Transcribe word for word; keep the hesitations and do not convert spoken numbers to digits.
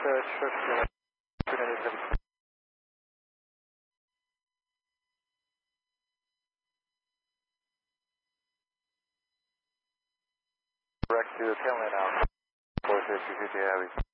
Direct to the tail end out. four six two two Abbey.